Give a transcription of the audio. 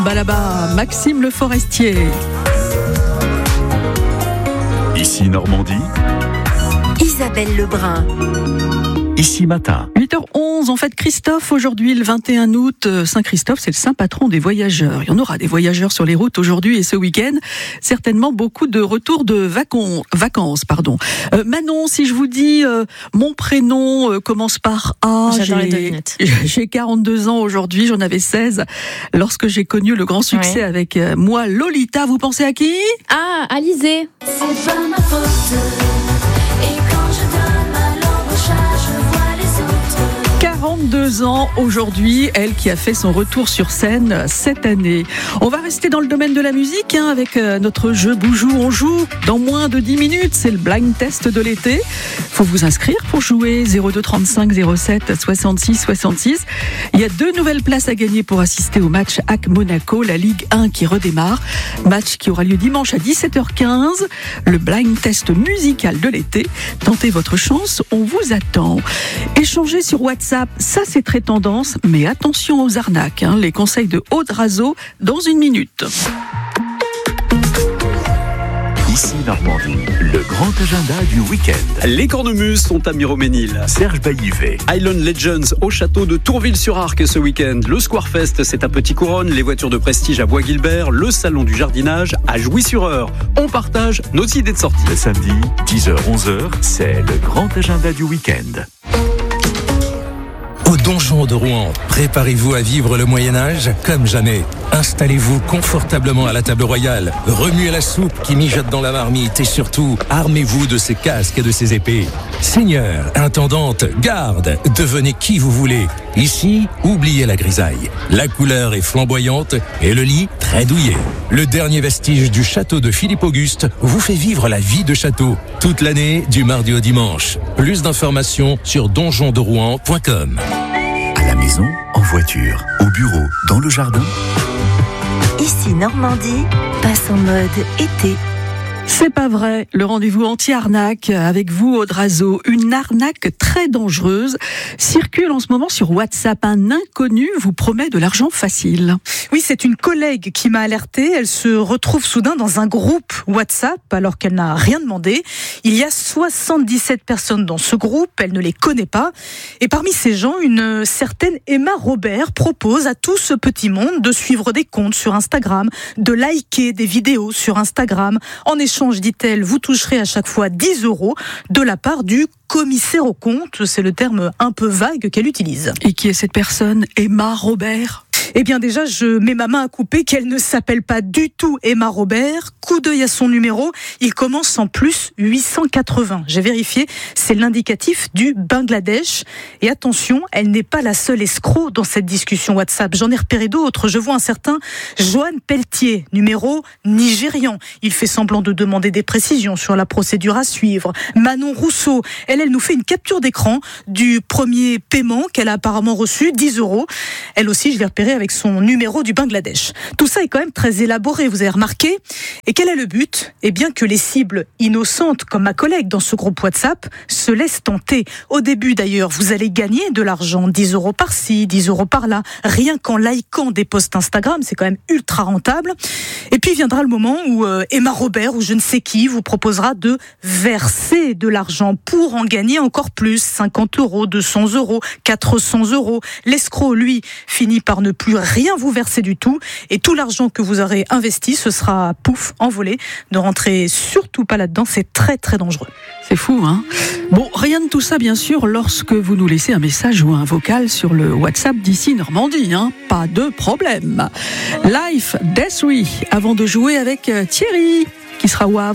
Là-bas, Maxime Le Forestier. Ici Normandie, Isabelle Lebrun. ici Matin. 8h11, on fête Christophe aujourd'hui, le 21 août. Saint-Christophe, c'est le saint patron des voyageurs. Il y en aura des voyageurs sur les routes aujourd'hui et ce week-end. Certainement beaucoup de retours de vacances. Manon, si je vous dis mon prénom commence par A. J'adore les devinettes. J'ai 42 ans aujourd'hui, j'en avais 16 lorsque j'ai connu le grand succès avec moi, Lolita. Vous pensez à qui? Ah, Alizé. C'est pas ma faute. Et quand je donne ma langue au chat, je vois les autres. 42 ans aujourd'hui, elle qui a fait son retour sur scène cette année. On va rester dans le domaine de la musique avec notre jeu Boujou. On joue dans moins de 10 minutes, c'est le blind test de l'été. Faut vous inscrire pour jouer 02 35 07 66 66. Il y a 2 nouvelles places à gagner pour assister au match AC Monaco, la Ligue 1 qui redémarre. Match qui aura lieu dimanche à 17h15. Le blind test musical de l'été. Tentez votre chance, on vous attend. Échangez sur WhatsApp, ça c'est très tendance, mais attention aux arnaques. Les conseils de Audrazo dans une minute. Ici Normandie, le grand agenda du week-end. Les cornemuses sont à Miromesnil. Serge Baillivet. Island Legends au château de Tourville-sur-Arc ce week-end. Le Squarefest, c'est à Petit-Couronne. Les voitures de prestige à Bois-Guilbert. Le salon du jardinage à Jouy-sur-Eure. On partage nos idées de sortie. Le samedi, 10h-11h, c'est le grand agenda du week-end. Au Donjon de Rouen, préparez-vous à vivre le Moyen-Âge comme jamais. Installez-vous confortablement à la table royale, remuez la soupe qui mijote dans la marmite et surtout, armez-vous de ces casques et de ces épées. Seigneur, intendante, garde, devenez qui vous voulez. Ici, oubliez la grisaille. La couleur est flamboyante et le lit très douillet. Le dernier vestige du château de Philippe Auguste vous fait vivre la vie de château. Toute l'année, du mardi au dimanche. Plus d'informations sur donjonderouen.com. À la maison, en voiture, au bureau, dans le jardin. Ici Normandie, passe en mode été. C'est pas vrai, le rendez-vous anti-arnaque avec vous, Audrazo. Une arnaque très dangereuse circule en ce moment sur WhatsApp. Un inconnu vous promet de l'argent facile. Oui, c'est une collègue qui m'a alertée. Elle se retrouve soudain dans un groupe WhatsApp alors qu'elle n'a rien demandé. Il y a 77 personnes dans ce groupe, elle ne les connaît pas. Et parmi ces gens, une certaine Emma Robert propose à tout ce petit monde de suivre des comptes sur Instagram, de liker des vidéos sur Instagram. En échange, dit-elle, vous toucherez à chaque fois 10 € de la part du commissaire aux comptes. C'est le terme un peu vague qu'elle utilise. Et qui est cette personne, Emma Robert ? Eh bien déjà, je mets ma main à couper qu'elle ne s'appelle pas du tout Emma Robert. Coup d'œil à son numéro, il commence en plus 880. J'ai vérifié, c'est l'indicatif du Bangladesh. Et attention, elle n'est pas la seule escroc dans cette discussion WhatsApp. J'en ai repéré d'autres. Je vois un certain Johan Pelletier, numéro nigérian. Il fait semblant de demander des précisions sur la procédure à suivre. Manon Rousseau, elle nous fait une capture d'écran du premier paiement qu'elle a apparemment reçu, 10 €. Elle aussi, je l'ai repéré avec son numéro du Bangladesh. Tout ça est quand même très élaboré, vous avez remarqué. Et quel est le but ? Eh bien que les cibles innocentes, comme ma collègue dans ce groupe WhatsApp, se laissent tenter. Au début d'ailleurs, vous allez gagner de l'argent, 10 € par-ci, 10 € par-là, rien qu'en likant des posts Instagram, c'est quand même ultra rentable. Et puis viendra le moment où Emma Robert ou je ne sais qui vous proposera de verser de l'argent pour en gagner encore plus, 50 €, 200 €, 400 €. L'escroc, lui, finit par ne plus rien vous verser du tout et tout l'argent que vous aurez investi, ce sera pouf, envolé. Ne rentrez surtout pas là-dedans, c'est très très dangereux. C'est fou, hein ? Bon, rien de tout ça, bien sûr, lorsque vous nous laissez un message ou un vocal sur le WhatsApp d'ici Normandie, hein ? Pas de problème. Life, Death, avant de jouer avec Thierry, qui sera au Havre.